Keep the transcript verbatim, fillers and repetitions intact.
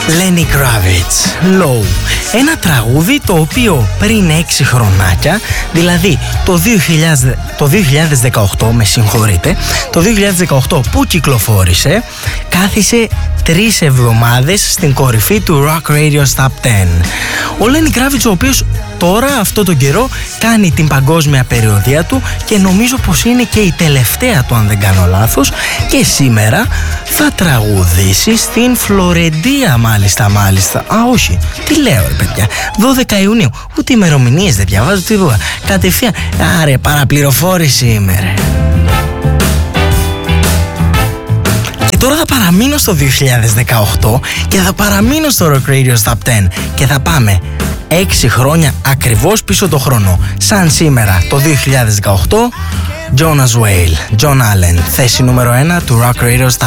Lenny Kravitz, Low. Ένα τραγούδι το οποίο πριν έξι χρονάκια, δηλαδή το δύο χιλιάδες, το δύο χιλιάδες δεκαοκτώ, με συγχωρείτε, το δύο χιλιάδες δεκαοκτώ που κυκλοφόρησε, κάθισε τρεις εβδομάδες στην κορυφή του Rock Radio Top δέκα. Ο Lenny Kravitz, ο οποίος τώρα αυτό τον καιρό κάνει την παγκόσμια περιοδεία του και νομίζω πως είναι και η τελευταία του, αν δεν κάνω λάθος, και σήμερα θα τραγουδήσει στην Φλωρεντία, μάλιστα, μάλιστα. Α, όχι, τι λέω ρε παιδιά, δώδεκα Ιουνίου, ούτε ημερομηνίες δεν διαβάζω τίποτα, κατευθείαν, άρε, παραπληροφόρηση είμαι ρε. Και τώρα θα παραμείνω στο δύο χιλιάδες δεκαοκτώ και θα παραμείνω στο Rock Radio Top δέκα και θα πάμε έξι χρόνια ακριβώς πίσω το χρόνο. Σαν σήμερα το δύο χιλιάδες δεκαοκτώ, Jonas Whale, John Allen, θέση νούμερο ένα του Rock Radio Top